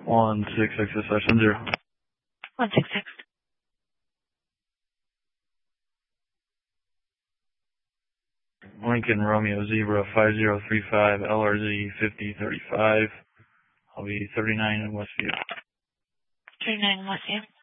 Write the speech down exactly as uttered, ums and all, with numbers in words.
One six six five seven zero. One six six. Lincoln Romeo Zebra five zero three five L R Z fifty thirty five. I'll be thirty nine in Westview. Thirty nine in Westview.